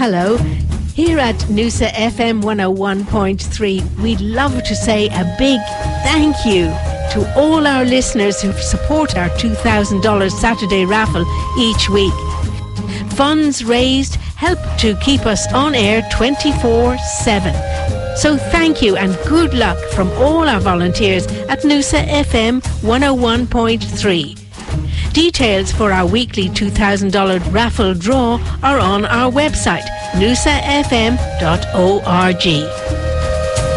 Hello. Here at Noosa FM 101.3, we'd love to say a big thank you to all our listeners who support our $2,000 Saturday raffle each week. Funds raised help to keep us on air 24/7. So thank you and good luck from all our volunteers at Noosa FM 101.3. Details for our weekly $2,000 raffle draw are on our website, noosafm.org.